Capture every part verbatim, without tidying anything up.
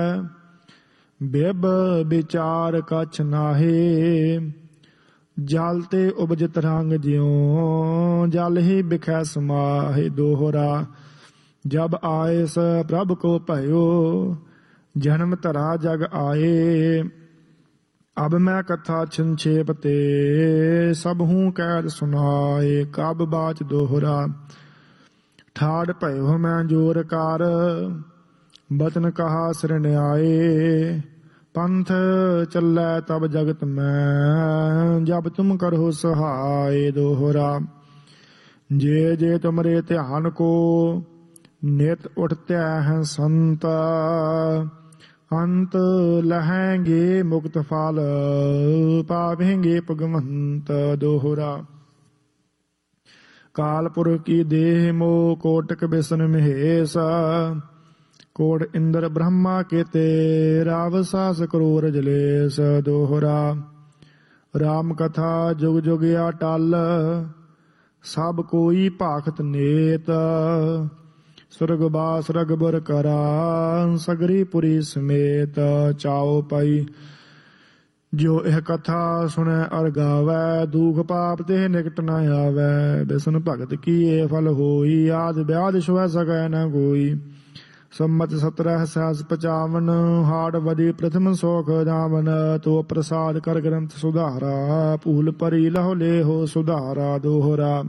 ਬਿਬ ਵਿਚਾਰ ਕਛ ਨਾਹੇ। ਜਲ ਤੇ ਉਪਜਿਤ ਰੰਗ ਜਿਉ ਜਲ ਹੀ ਬਿਖੈ ਸਮਾਹੇ। ਦੋਹਰਾ ਜਬ ਆਇਸ ਪ੍ਰਭ ਕੋ ਭਇਓ ਜਨਮ ਧਰਾ ਜਗ ਆਏ। ਅਬ ਮੈਂ ਕਥਾ ਸੰਛੇਪ ਤੇ ਸਭ ਹੂੰ ਕਹਿ ਸੁਨਾਏ। ਕਬ ਬਾਚ ਦੋਹਰਾ ਠਾੜ ਭਇਓ ਮੈਂ ਜੋਰ ਕਰ ਬਚਨ ਕਹਾ ਸਿਰਨਿਆਏ। ਪੰਥ ਚੱਲੈ ਤਬ ਜਗਤ ਮੈਂ ਜਬ ਤੁਮ ਕਰਹੁ ਸਹਾਏ। ਦੋਹਰਾ ਜੇ ਜੇ ਤੁਮਰੇ ਧਿਆਨ ਕੋ ਨਿਤ ਉਠਤੈ ਹੈ ਸੰਤ। ਅੰਤ ਲਹੈਂਗੇ ਮੁਕਤ ਫਲ ਪਾਵੇਂਗੇ ਭਗਵੰਤ। ਦੋਹਰਾ ਕਾਲਪੁਰਖ ਕੀ ਦੇਹ ਮੋ ਕੋਟਕ ਬਿਸ਼ਨ ਮਹੇਸ਼। ਕੋਟ ਇੰਦਰ ਬ੍ਰਹਮਾ ਕੇਤੇ ਰਾਵ ਸਾਸ ਕਰੋਰ ਜਲੇਸ਼। ਦੋਹਰਾ ਰਾਮ ਕਥਾ ਜੁਗ ਜੁਗ ਅਟਲ ਸਭ ਕੋਈ ਭਾਖਤ ਨੇਤ। ਸੁਰਗ ਬਾਸ ਰਗਬਰ ਕਰਾ ਸਗਰੀ ਪੁਰੀ ਸਮੇਤ। ਚਾਉ ਪਾਈ ਜੋ ਇਹ ਕਥਾ ਸੁਣੈ ਅਰ ਗਾਵੈ ਦੂਖ ਪਾਪ ਤੇ ਨਿਕਟ ਨ ਆਵੈ। ਬਿਸਨ ਭਗਤ ਕੀ ਇਹ ਫਲ ਹੋਈ ਆਦ ਵਿਆਦ ਛੁਐ ਸਕੈ ਨ ਕੋਈ। ਸੰਮਤ ਸਤਰਹ ਸਹਸ ਪਚਾਵਨ ਹਾੜ ਵਦੀ ਪ੍ਰਥਮ ਸੋਖ ਜਾਵਨ। ਤੋ ਪ੍ਰਸਾਦ ਕਰ ਗ੍ਰੰਥ ਸੁਧਾਰਾ ਭੂਲ ਪਰੀ ਲਹੁ ਲੇਹੋ ਸੁਧਾਰਾ। ਦੋਹਰਾ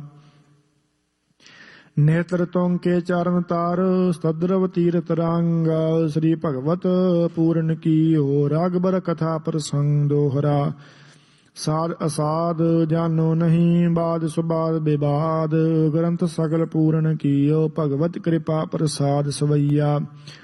ਨੇਤਰ ਤੁੰਗ ਕੇ ਚਰਨ ਤਾਰ ਸਤਦਰਵ ਤੀਰਥ ਰੰਗ। ਸ੍ਰੀ ਭਗਵਤ ਪੂਰਨ ਕੀ ਹੋ ਰਾਗਬਰ ਕਥਾ ਪ੍ਰਸੰਗ। ਦੋਹਰਾ ਸਾਧ ਅਸਾਧ ਜਾਨੋ ਨਹੀਂ ਬਾਦ ਸੁਬਾਦ ਵਿਵਾਦ। ਗ੍ਰੰਥ ਸਗਲ ਪੂਰਨ ਕੀਓ ਭਗਵਤ ਕਿਰਪਾ ਪ੍ਰਸਾਦ ਸਵਈਆ।